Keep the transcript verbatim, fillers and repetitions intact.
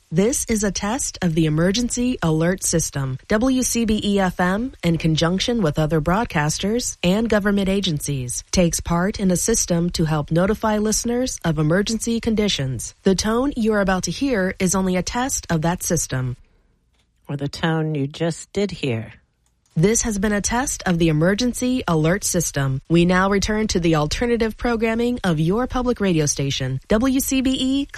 This is a test of the Emergency Alert System. W C B E F M, in conjunction with other broadcasters and government agencies, takes part in a system to help notify listeners of emergency conditions. The tone you are about to hear is only a test of that system. Or the tone you just did hear. This has been a test of the Emergency Alert System. We now return to the alternative programming of your public radio station, W C B E